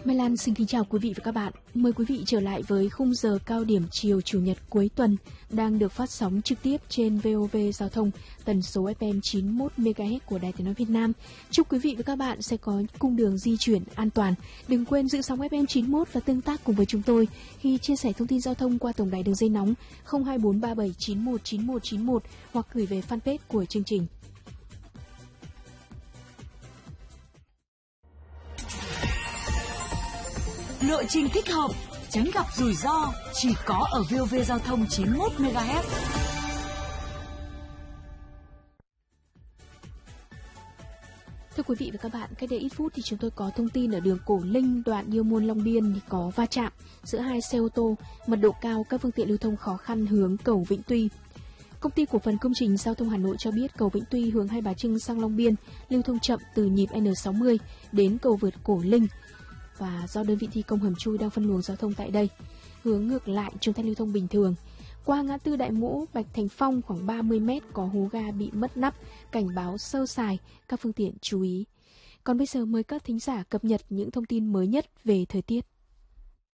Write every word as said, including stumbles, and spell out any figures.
Mai Lan xin kính chào quý vị và các bạn. Mời quý vị trở lại với khung giờ cao điểm chiều Chủ nhật cuối tuần đang được phát sóng trực tiếp trên vê o vê Giao thông tần số ép em chín mươi mốt mê ga héc của Đài Tiếng nói Việt Nam. Chúc quý vị và các bạn sẽ có cung đường di chuyển an toàn. Đừng quên giữ sóng ép em chín mươi mốt và tương tác cùng với chúng tôi khi chia sẻ thông tin giao thông qua tổng đài đường dây nóng không hai bốn ba bảy chín một chín một chín một hoặc gửi về fanpage của chương trình. Lộ trình thích hợp, tránh gặp rủi ro chỉ có ở vê o vê Giao thông chín mươi mốt mê ga héc. Thưa quý vị và các bạn, cách đây ít phút thì chúng tôi có thông tin ở đường Cổ Linh, đoạn Nhiêu Môn Long Biên thì có va chạm giữa hai xe ô tô, mật độ cao, các phương tiện lưu thông khó khăn hướng cầu Vĩnh Tuy. Công ty cổ phần công trình giao thông Hà Nội cho biết cầu Vĩnh Tuy hướng Hai Bà Trưng sang Long Biên lưu thông chậm từ nhịp en sáu mươi đến cầu vượt Cổ Linh. Và do đơn vị thi công hầm chui đang phân luồng giao thông tại đây, hướng ngược lại chúng ta lưu thông bình thường. Qua ngã tư Đại Mỗ, Bạch Thành Phong khoảng ba mươi mét có hố ga bị mất nắp, cảnh báo sơ sài, các phương tiện chú ý. Còn bây giờ mời các thính giả cập nhật những thông tin mới nhất về thời tiết.